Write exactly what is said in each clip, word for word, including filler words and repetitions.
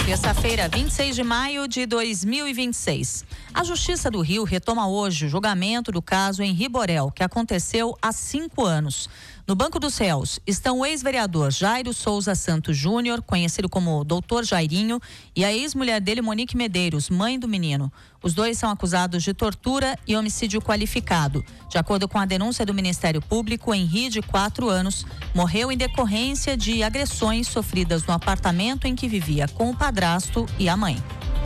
Terça-feira, vinte e seis de maio de dois mil e vinte e seis. A Justiça do Rio retoma hoje o julgamento do caso Henri Borel, que aconteceu há cinco anos. No banco dos réus estão o ex-vereador Jairo Souza Santos Júnior, conhecido como doutor Jairinho, e a ex-mulher dele, Monique Medeiros, mãe do menino. Os dois são acusados de tortura e homicídio qualificado. De acordo com a denúncia do Ministério Público, Henri, de quatro anos, morreu em decorrência de agressões sofridas no apartamento em que vivia com o padrasto e a mãe.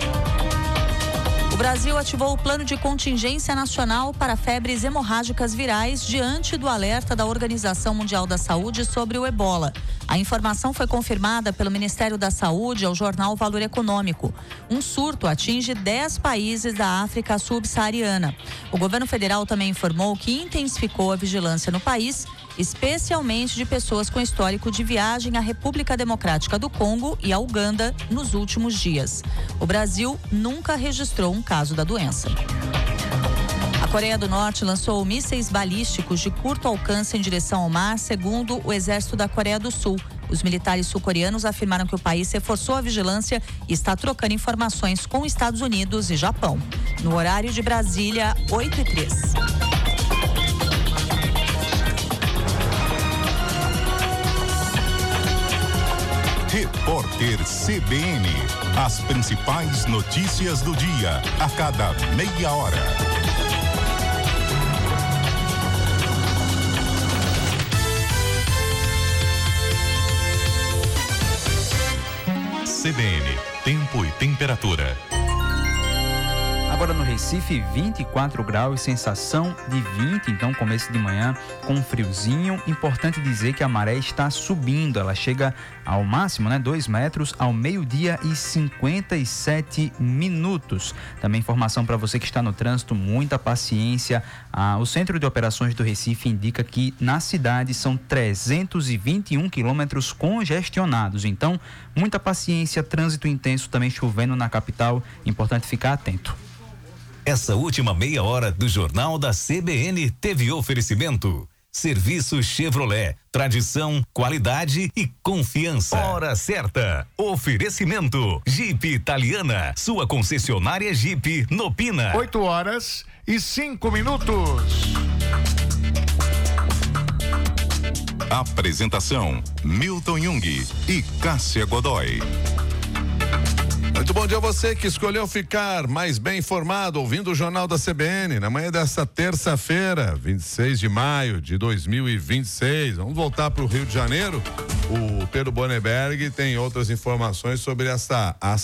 O Brasil ativou o plano de contingência nacional para febres hemorrágicas virais diante do alerta da Organização Mundial da Saúde sobre o ebola. A informação foi confirmada pelo Ministério da Saúde ao jornal Valor Econômico. Um surto atinge dez países da África subsaariana. O governo federal também informou que intensificou a vigilância no país, especialmente de pessoas com histórico de viagem à República Democrática do Congo e à Uganda nos últimos dias. O Brasil nunca registrou um caso da doença. A Coreia do Norte lançou mísseis balísticos de curto alcance em direção ao mar, segundo o Exército da Coreia do Sul. Os militares sul-coreanos afirmaram que o país reforçou a vigilância e está trocando informações com Estados Unidos e Japão. No horário de Brasília, oito e três. Repórter C B N. As principais notícias do dia, a cada meia hora. C B N, tempo e temperatura. Agora no Recife, vinte e quatro graus, sensação de vinte, então começo de manhã com friozinho. Importante dizer que a maré está subindo, ela chega ao máximo, né, dois metros ao meio-dia e cinquenta e sete minutos. Também informação para você que está no trânsito, muita paciência. Ah, o Centro de Operações do Recife indica que na cidade são trezentos e vinte e um quilômetros congestionados, então muita paciência, trânsito intenso também chovendo na capital, importante ficar atento. Essa última meia hora do Jornal da C B N teve oferecimento. Serviço Chevrolet, tradição, qualidade e confiança. Hora certa. Oferecimento. Jeep Italiana, sua concessionária Jeep no Pina. oito horas e cinco minutos. Apresentação: Milton Jung e Cássia Godoy. Muito bom dia a você que escolheu ficar mais bem informado ouvindo o Jornal da C B N na manhã desta terça-feira, vinte e seis de maio de dois mil e vinte e seis. Vamos voltar para o Rio de Janeiro. O Pedro Boneberg tem outras informações sobre essa ação